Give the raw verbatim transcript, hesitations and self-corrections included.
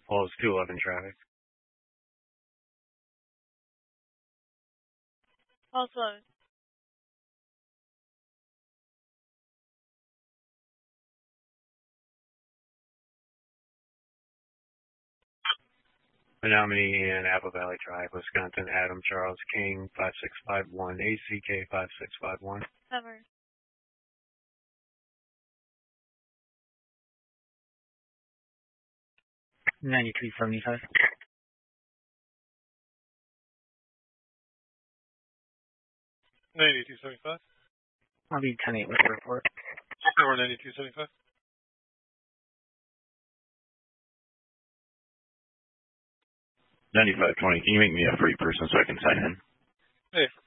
Well, it's two eleven traffic. Also, Menominee and Apple Valley Drive, Wisconsin, Adam Charles King, five six five one, A C K five six five one. cover. ninety-three seventy-five. ninety-two seventy-five. I'll be ten eight with the report. Over ninety-two seventy-five. ninety-five twenty, can you make me a free person so I can sign in? Hey,